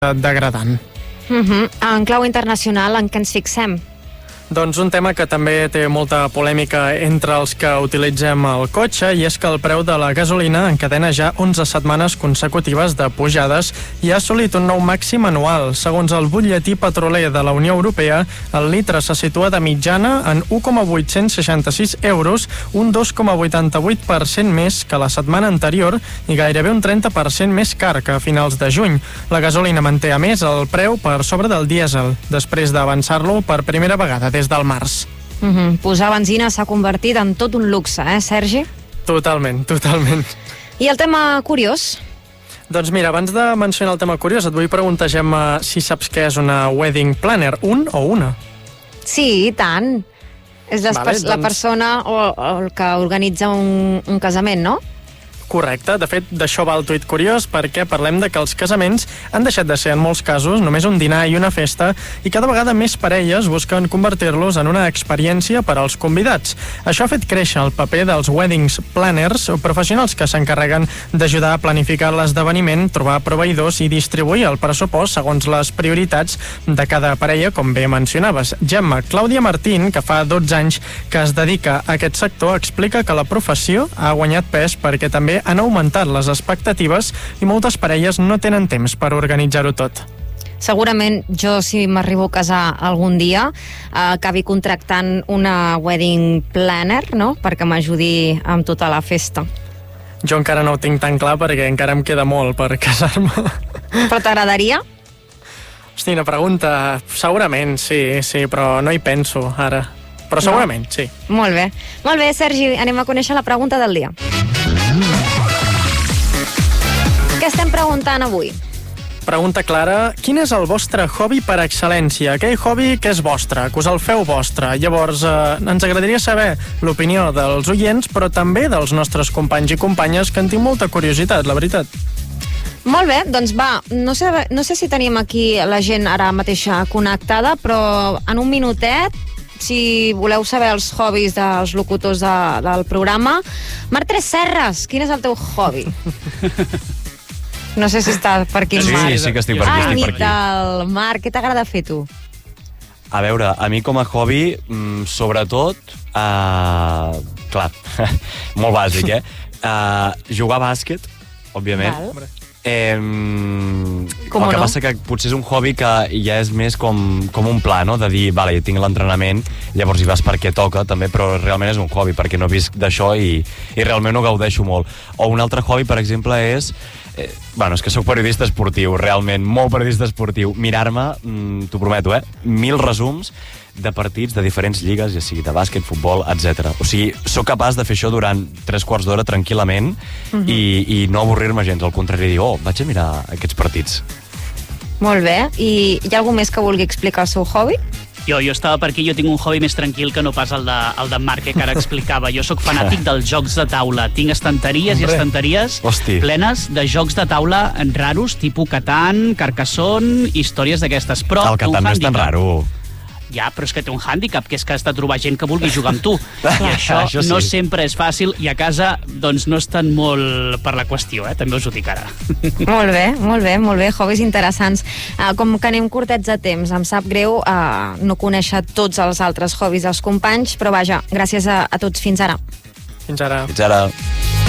degradant. En clau internacional, en què ens fixem? Doncs un tema que també té molta polèmica entre els que utilitzem el cotxe, i és que el preu de la gasolina encadena ja 11 setmanes consecutives de pujades i ha assolit un nou màxim anual. Segons el butlletí petroler de la Unió Europea, el litre se situa de mitjana en 1,866 euros, un 2,88% més que la setmana anterior i gairebé un 30% més car que a finals de juny. La gasolina manté a més el preu per sobre del dièsel, després d'avançar-lo per primera vegada des del març. Posar benzina s'ha convertit en tot un luxe, Sergi? Totalment. I el tema curiós? Doncs mira, abans de mencionar el tema curiós, et vull preguntar, Gemma, si saps què és una wedding planner, un o una? Sí, i tant. És la persona o el que organitza un casament, no? Correcte, de fet, d'això va el tuit curiós, perquè parlem de que els casaments han deixat de ser, en molts casos, només un dinar i una festa, i cada vegada més parelles busquen convertir-los en una experiència per als convidats. Això ha fet créixer el paper dels weddings planners, professionals que s'encarreguen d'ajudar a planificar l'esdeveniment, trobar proveïdors i distribuir el pressupost segons les prioritats de cada parella, com bé mencionaves. Gemma, Clàudia Martín, que fa 12 anys que es dedica a aquest sector, explica que la professió ha guanyat pes perquè també han augmentat les expectatives i moltes parelles no tenen temps per organitzar-ho tot. Segurament jo, si m'arribo a casar algun dia, acabi contractant una wedding planner, no?, perquè m'ajudi amb tota la festa. Jo encara no ho tinc tan clar perquè encara em queda molt per casar-me. Però t'agradaria? Hosti, una pregunta. Segurament, sí, però no hi penso ara. Però segurament, sí. Molt bé. Molt bé, Sergi, anem a conèixer la pregunta del dia. Què estem preguntant avui? Pregunta clara, quin és el vostre hobby per excel·lència? Aquell hobby que és vostre, que us el feu vostre. Llavors, ens agradaria saber l'opinió dels oients, però també dels nostres companys i companyes, que en tinc molta curiositat, la veritat. Molt bé, doncs va, no sé si tenim aquí la gent ara mateixa connectada, però en un minutet, si voleu saber els hobbies dels locutors del programa. Marc Tresserras, quin és el teu hobby? No sé si està per aquí el Marc. Sí que estic per aquí. Ai, tal, Marc, què t'agrada fer tu? A veure, a mi com a hobby, sobretot, clar, molt bàsic, jugar a bàsquet, òbviament. El que passa que potser és un hobby que ja és més com un pla, no? De dir, vale, tinc l'entrenament, llavors hi vas perquè toca també, però realment és un hobby perquè no visc d'això i realment ho gaudeixo molt. O un altre hobby, per exemple, és és que sóc periodista esportiu, realment, molt periodista esportiu. Mirar-me, t'ho prometo, 1000 resums de partits de diferents lligues, ja sigui de bàsquet, futbol, etc. O sigui, sóc capaç de fer això durant 3/4 d'hora tranquil·lament i no avorrir-me gens, al contrari, dir, vaig a mirar aquests partits. Molt bé, i hi ha algú més que vulgui explicar el seu hobby? Jo estava per aquí, jo tinc un hobby més tranquil que no pas el de Marc, que ara explicava. Jo sóc fanàtic dels jocs de taula. Tinc estanteries i estanteries plenes de jocs de taula raros, tipus Catan, Carcassonne, històries d'aquestes. Però el Catan no és tan raro. Ja, però és que té un hàndicap, que és que has de trobar gent que vulgui jugar amb tu. I això no sempre és fàcil, i a casa doncs no estan molt per la qüestió, també us ho dic ara. Molt bé, hobbies interessants. Com que anem curtets de temps, em sap greu no conèixer tots els altres hobbies dels companys, però vaja, gràcies a tots, fins ara. Fins ara. Fins ara.